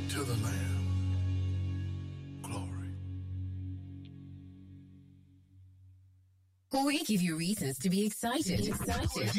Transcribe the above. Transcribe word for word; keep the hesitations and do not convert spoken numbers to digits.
to the Lamb. Glory. We give you reasons to be excited. Excited.